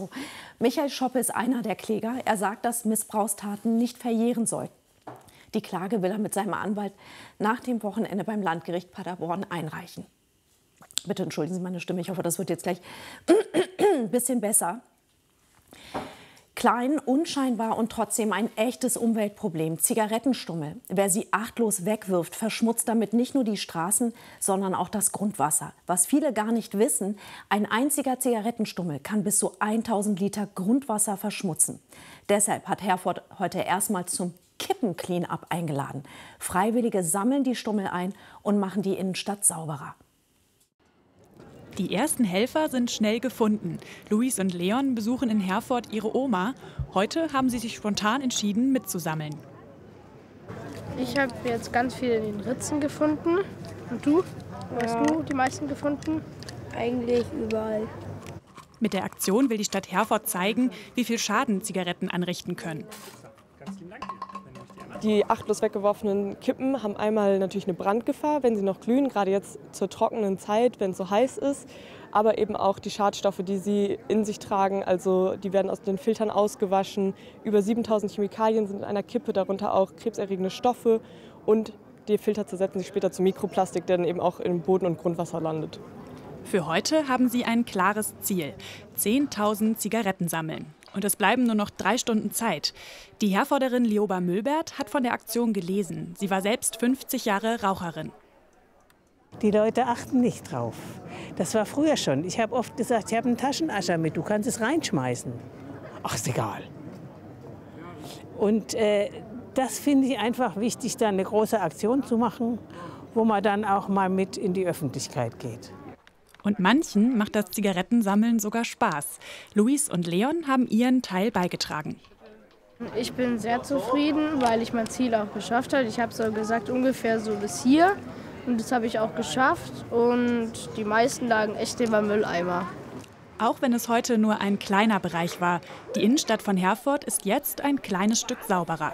so. Michael Schoppe ist einer der Kläger. Er sagt, dass Missbrauchstaten nicht verjähren sollten. Die Klage will er mit seinem Anwalt nach dem Wochenende beim Landgericht Paderborn einreichen. Bitte entschuldigen Sie meine Stimme, ich hoffe, das wird jetzt gleich ein bisschen besser. Klein, unscheinbar und trotzdem ein echtes Umweltproblem. Zigarettenstummel. Wer sie achtlos wegwirft, verschmutzt damit nicht nur die Straßen, sondern auch das Grundwasser. Was viele gar nicht wissen, ein einziger Zigarettenstummel kann bis zu 1000 Liter Grundwasser verschmutzen. Deshalb hat Herford heute erstmals zum Kippen-Clean-up eingeladen. Freiwillige sammeln die Stummel ein und machen die Innenstadt sauberer. Die ersten Helfer sind schnell gefunden. Luis und Leon besuchen in Herford ihre Oma. Heute haben sie sich spontan entschieden, mitzusammeln. Ich habe jetzt ganz viel in den Ritzen gefunden. Und du? Wo hast du die meisten gefunden? Eigentlich überall. Mit der Aktion will die Stadt Herford zeigen, wie viel Schaden Zigaretten anrichten können. Die achtlos weggeworfenen Kippen haben einmal natürlich eine Brandgefahr, wenn sie noch glühen, gerade jetzt zur trockenen Zeit, wenn es so heiß ist. Aber eben auch die Schadstoffe, die sie in sich tragen, also die werden aus den Filtern ausgewaschen. Über 7000 Chemikalien sind in einer Kippe, darunter auch krebserregende Stoffe. Und die Filter zersetzen sich später zu Mikroplastik, der dann eben auch im Boden und Grundwasser landet. Für heute haben sie ein klares Ziel: 10.000 Zigaretten sammeln. Und es bleiben nur noch 3 Stunden Zeit. Die Herforderin Lioba Mühlbert hat von der Aktion gelesen. Sie war selbst 50 Jahre Raucherin. Die Leute achten nicht drauf. Das war früher schon. Ich habe oft gesagt, ich habe einen Taschenascher mit, du kannst es reinschmeißen. Ach, ist egal. Und das finde ich einfach wichtig, da eine große Aktion zu machen, wo man dann auch mal mit in die Öffentlichkeit geht. Und manchen macht das Zigarettensammeln sogar Spaß. Luis und Leon haben ihren Teil beigetragen. Ich bin sehr zufrieden, weil ich mein Ziel auch geschafft habe. Ich habe so gesagt, ungefähr so bis hier. Und das habe ich auch geschafft. Und die meisten lagen echt in meinem Mülleimer. Auch wenn es heute nur ein kleiner Bereich war. Die Innenstadt von Herford ist jetzt ein kleines Stück sauberer.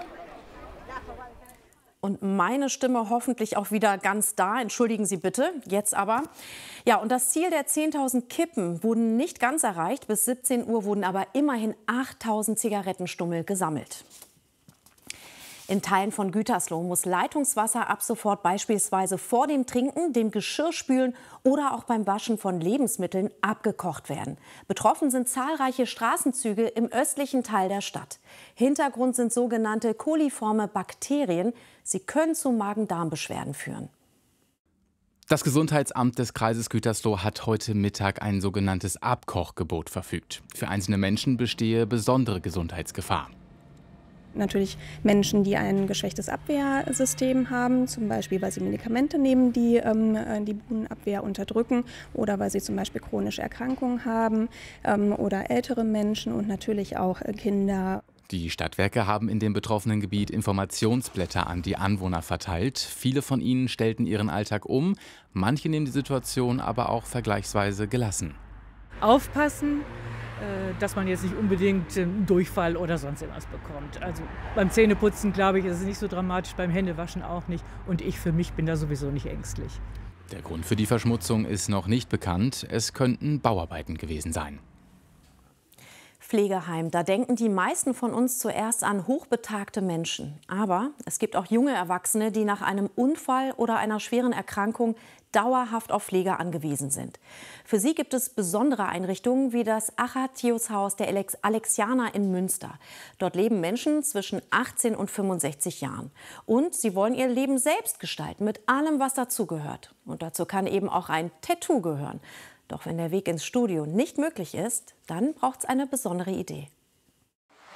Und meine Stimme hoffentlich auch wieder ganz da. Entschuldigen Sie bitte. Jetzt aber. Ja, und das Ziel der 10.000 Kippen wurden nicht ganz erreicht. Bis 17 Uhr wurden aber immerhin 8.000 Zigarettenstummel gesammelt. In Teilen von Gütersloh muss Leitungswasser ab sofort beispielsweise vor dem Trinken, dem Geschirrspülen oder auch beim Waschen von Lebensmitteln abgekocht werden. Betroffen sind zahlreiche Straßenzüge im östlichen Teil der Stadt. Hintergrund sind sogenannte koliforme Bakterien. Sie können zu Magen-Darm-Beschwerden führen. Das Gesundheitsamt des Kreises Gütersloh hat heute Mittag ein sogenanntes Abkochgebot verfügt. Für einzelne Menschen bestehe besondere Gesundheitsgefahr. Natürlich Menschen, die ein geschwächtes Abwehrsystem haben, zum Beispiel weil sie Medikamente nehmen, die die Immunabwehr unterdrücken oder weil sie zum Beispiel chronische Erkrankungen haben oder ältere Menschen und natürlich auch Kinder. Die Stadtwerke haben in dem betroffenen Gebiet Informationsblätter an die Anwohner verteilt. Viele von ihnen stellten ihren Alltag um, manche nehmen die Situation aber auch vergleichsweise gelassen. Aufpassen, dass man jetzt nicht unbedingt Durchfall oder sonst etwas bekommt. Also beim Zähneputzen, glaube ich, ist es nicht so dramatisch, beim Händewaschen auch nicht. Und ich für mich bin da sowieso nicht ängstlich. Der Grund für die Verschmutzung ist noch nicht bekannt. Es könnten Bauarbeiten gewesen sein. Pflegeheim, da denken die meisten von uns zuerst an hochbetagte Menschen. Aber es gibt auch junge Erwachsene, die nach einem Unfall oder einer schweren Erkrankung dauerhaft auf Pflege angewiesen sind. Für sie gibt es besondere Einrichtungen wie das Achatius-Haus der Alexianer in Münster. Dort leben Menschen zwischen 18 und 65 Jahren. Und sie wollen ihr Leben selbst gestalten, mit allem, was dazugehört. Und dazu kann eben auch ein Tattoo gehören. Doch wenn der Weg ins Studio nicht möglich ist, dann braucht es eine besondere Idee.